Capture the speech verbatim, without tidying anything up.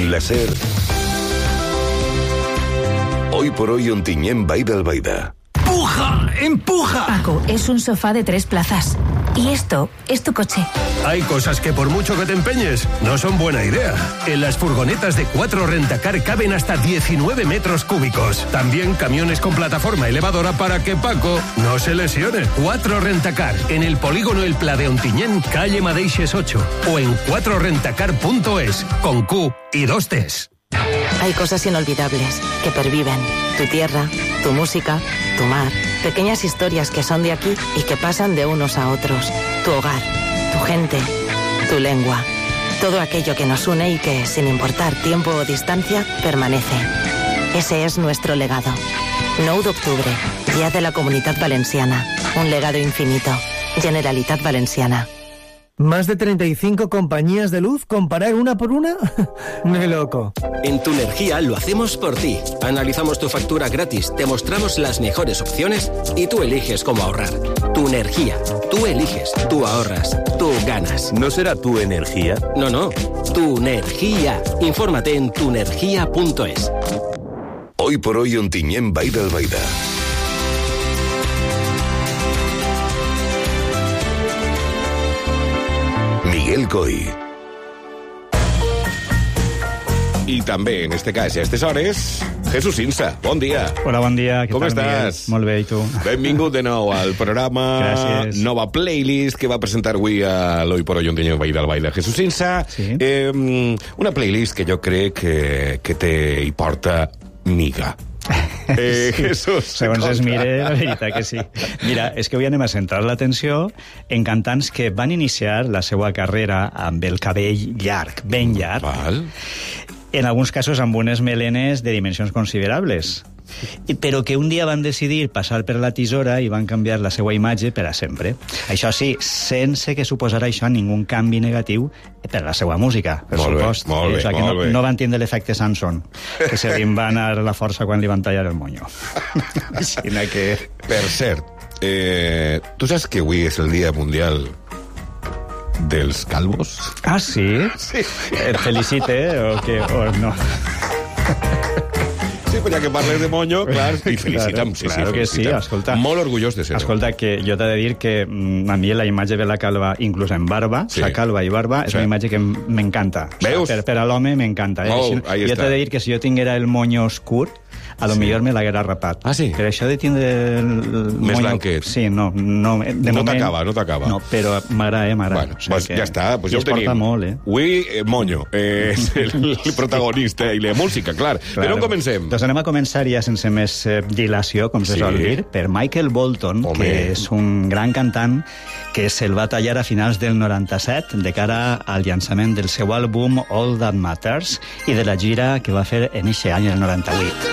la SER, Hoy por Hoy Ontinyent Vall d'Albaida. ¡Empuja! ¡Empuja! Paco, es un sofá de tres plazas. Y esto es tu coche. Hay cosas que por mucho que te empeñes, no son buena idea. En las furgonetas de cuatro Rentacar caben hasta diecinueve metros cúbicos. También camiones con plataforma elevadora para que Paco no se lesione. cuatro Rentacar, en el polígono El Pla de Ontinyent, calle Madeixes ocho. O en cuatro rentacar punto es, con Q y dos T's. Hay cosas inolvidables que perviven. Tu tierra, tu música, tu mar. Pequeñas historias que son de aquí y que pasan de unos a otros. Tu hogar, tu gente, tu lengua. Todo aquello que nos une y que, sin importar tiempo o distancia, permanece. Ese es nuestro legado. nou d'octubre, Día de la Comunitat Valenciana. Un legado infinito. Generalitat Valenciana. ¿Más de treinta y cinco compañías de luz? ¿Comparar una por una? ¡Qué loco! En Tu Energía lo hacemos por ti. Analizamos tu factura gratis, te mostramos las mejores opciones y tú eliges cómo ahorrar. Tu Energía. Tú eliges, tú ahorras, tú ganas. ¿No será Tu Energía? No, no. Tu Energía. Infórmate en tu energía punto es. Hoy por Hoy Ontinyent Vall d'Albaida. Miguel Coy. I també, en este cas, i a aquestes hores, Jesús Insa. Bon dia. Hola, bon dia. Com tal, estàs? Miguel? Molt bé, i tu? Benvingut de nou al programa. Gràcies. Nova playlist que va presentar avui a l'Hoy por Hoy Ontinyent Vall d'Albaida. Jesús Insa. Sí. Eh, una playlist que jo crec que, que te hi porta miga. Eh, sí. Jesús, segons es mire, la veritat que sí. Mira, és que avui anem a centrar l'atenció en cantants que van iniciar la seva carrera amb el cabell llarg, ben llarg, Val. en alguns casos amb unes melenes de dimensions considerables, I, però que un dia van decidir passar per la tisora i van canviar la seva imatge per a sempre. Això sí, sense que suposarà això ningú canvi negatiu per la seva música, per molt supost. Bé, molt eh? bé, o sigui, que molt no, bé. no van tindre l'efecte Samson, que se li va anar la força quan li van tallar el monyo. Així que... Per cert, eh, tu saps que avui és el Dia Mundial dels Calvos? Ah, sí? Sí. Et felicite, o què? O no? Sí, però ja que parles de monyo, clar, i felicitam. Claro, Sí, claro sí, que sí, felicitam. escolta. Molt orgullós de ser-ho. Escolta, que jo t'he de dir que mm, a mi la imatge de la calva, inclús en barba, Sí. la calva i barba, és Sí. una imatge que m- m'encanta. Veus? Per, per a l'home m'encanta. Eh? Molt, Si- ahí jo està. t'he de dir que si jo tinguera el monyo oscur, a lo Sí. millor me l'haguera rapat. Ah, sí? Per això de tindre el Més monyo... blanquet. Sí, no, no, de No moment... t'acaba, no t'acaba. No, però m'agrada, eh, m'agrada. Bueno, pues ja està, pues I ja ho es porta tenim. molt, eh? Avui, eh, Monyo, eh, és el, el protagonista i la música, clar. Claro. Per on comencem? Doncs anem a començar ja sense més eh, dilació, com se Sí. sol dir, per Michael Bolton, Home. que és un gran cantant que se'l va tallar a finals del noranta-set de cara al llançament del seu àlbum All That Matters i de la gira que va fer en eixe any, el noranta-vuit.